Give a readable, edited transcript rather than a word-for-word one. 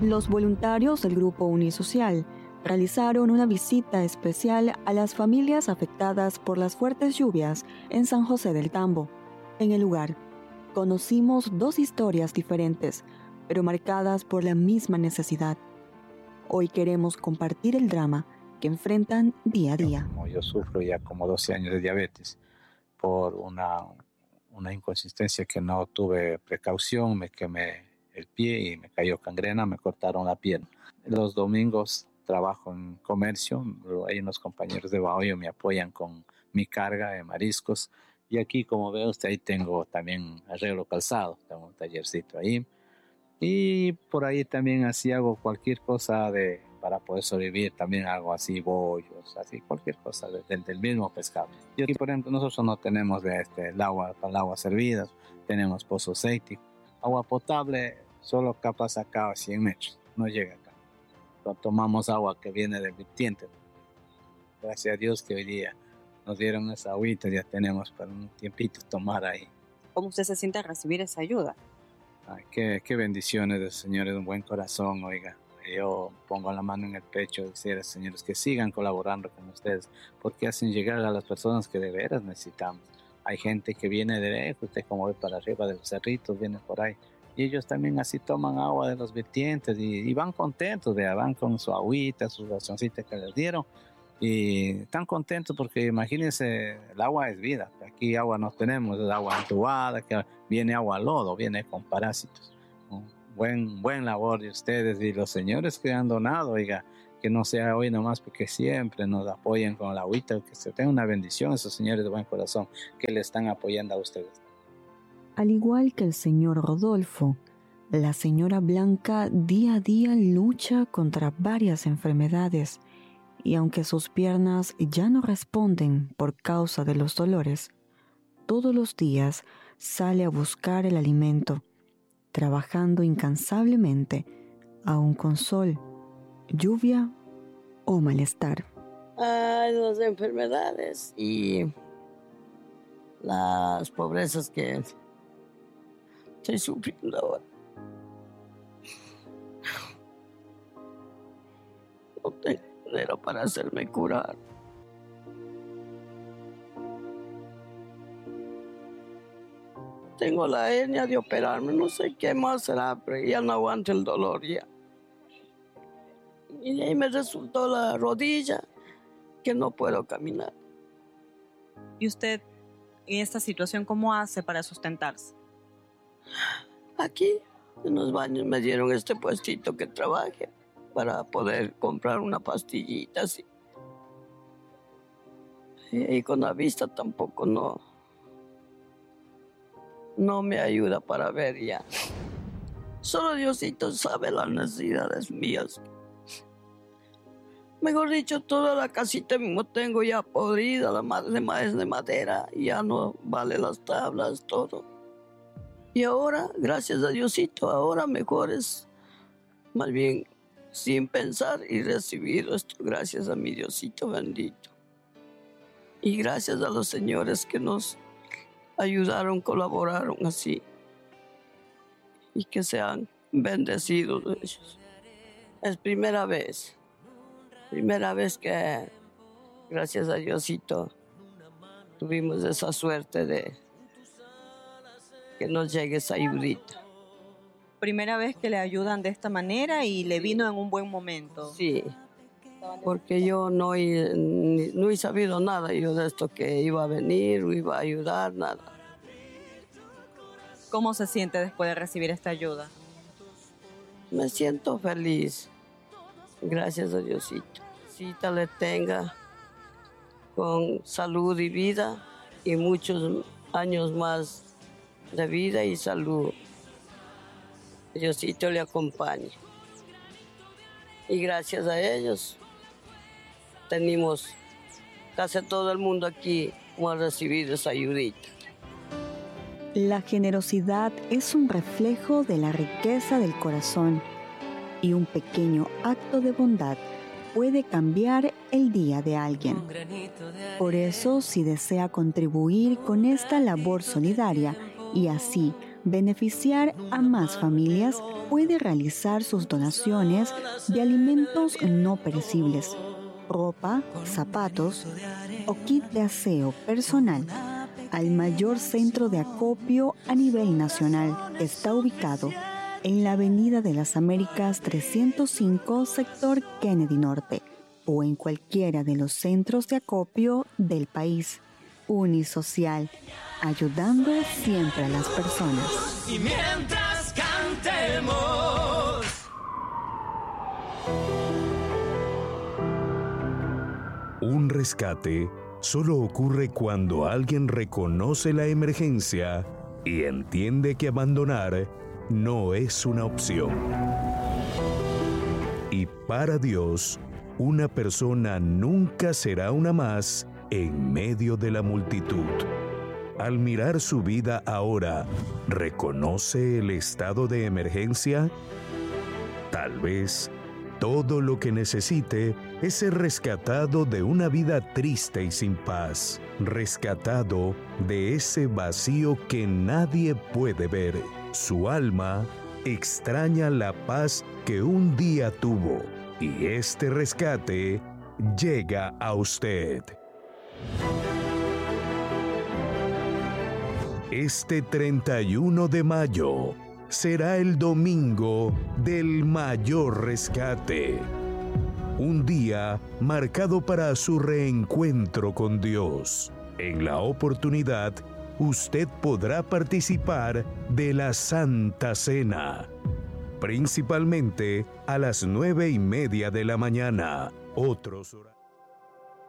Los voluntarios del Grupo Unisocial realizaron una visita especial a las familias afectadas por las fuertes lluvias en San José del Tambo. En el lugar, conocimos dos historias diferentes, pero marcadas por la misma necesidad. Hoy queremos compartir el drama que enfrentan día a día. Yo sufro ya como 12 años de diabetes por una inconsistencia que no tuve precaución, me quemé el pie y me cayó gangrena, me cortaron la pierna. Los domingos trabajo en comercio, hay unos compañeros de Bahoyo me apoyan con mi carga de mariscos y aquí, como ve usted, ahí tengo también arreglo calzado, tengo un tallercito ahí y por ahí también así hago cualquier cosa para poder sobrevivir, también hago así bollos, así cualquier cosa del mismo pescado. Y aquí, por ejemplo, nosotros no tenemos el agua para el agua servida, tenemos pozo séptico, agua potable solo capaz acá a 100 metros, no llega acá. Tomamos agua que viene del vertiente. Gracias a Dios que hoy día nos dieron esa agüita, ya tenemos para un tiempito tomar ahí. ¿Cómo usted se siente al recibir esa ayuda? Ay, qué bendiciones del Señor, es un buen corazón, oiga. Yo pongo la mano en el pecho y decir, señores, que sigan colaborando con ustedes, porque hacen llegar a las personas que de veras necesitamos. Hay gente que viene de lejos, usted como ve para arriba de los cerritos, viene por ahí. Y ellos también así toman agua de los vertientes y van contentos, van con su agüita, sus racioncitas que les dieron. Y están contentos porque imagínense, el agua es vida. Aquí agua no tenemos, es agua entubada, que viene agua lodo, viene con parásitos. Buen labor de ustedes y los señores que han donado, oiga, que no sea hoy nomás porque siempre nos apoyen con la agüita, que se tenga una bendición esos señores de buen corazón que le están apoyando a ustedes. Al igual que el señor Rodolfo, la señora Blanca día a día lucha contra varias enfermedades y aunque sus piernas ya no responden por causa de los dolores, todos los días sale a buscar el alimento, trabajando incansablemente, aun con sol, lluvia o malestar. Las enfermedades y las pobrezas que estoy sufriendo ahora. No tengo dinero para hacerme curar. Tengo la hernia de operarme, no sé qué más será, pero ya no aguanto el dolor ya. Y ahí me resultó la rodilla, que no puedo caminar. ¿Y usted en esta situación cómo hace para sustentarse? Aquí, en los baños, me dieron este puestito que trabaje para poder comprar una pastillita así. Y con la vista tampoco no me ayuda para ver ya. Solo Diosito sabe las necesidades mías. Mejor dicho, toda la casita mismo tengo ya podrida, la madre es de madera, ya no vale las tablas, todo. Y ahora, gracias a Diosito, ahora mejor es más bien sin pensar y recibir esto, gracias a mi Diosito bendito. Y gracias a los señores que nos ayudaron, colaboraron así. Y que sean bendecidos ellos. Es primera vez que, gracias a Diosito, tuvimos esa suerte de que nos llegue esa ayudita. Primera vez que le ayudan de esta manera y le vino en un buen momento. Sí, porque yo no he sabido nada yo de esto que iba a venir o iba a ayudar, nada. ¿Cómo se siente después de recibir esta ayuda? Me siento feliz, gracias a Diosito. Diosito le tenga con salud y vida y muchos años más de vida y salud. Diosito le acompañe. Y gracias a ellos tenemos casi todo el mundo aquí como ha recibido esa ayudita. La generosidad es un reflejo de la riqueza del corazón y un pequeño acto de bondad puede cambiar el día de alguien. Por eso, si desea contribuir con esta labor solidaria y así beneficiar a más familias, puede realizar sus donaciones de alimentos no perecibles, ropa, zapatos o kit de aseo personal al mayor centro de acopio a nivel nacional. Está ubicado en la Avenida de las Américas 305, sector Kennedy Norte, o en cualquiera de los centros de acopio del país. Unisocial, ayudando siempre a las personas. Y mientras cantemos. Un rescate solo ocurre cuando alguien reconoce la emergencia y entiende que abandonar no es una opción. Y para Dios, una persona nunca será una más en medio de la multitud. Al mirar su vida ahora, ¿reconoce el estado de emergencia? Tal vez todo lo que necesite es ser rescatado de una vida triste y sin paz, rescatado de ese vacío que nadie puede ver. Su alma extraña la paz que un día tuvo, y este rescate llega a usted. Este 31 de mayo será el domingo del mayor rescate. Un día marcado para su reencuentro con Dios. En la oportunidad, usted podrá participar de la Santa Cena, principalmente a las 9:30 de la mañana. Otros horarios.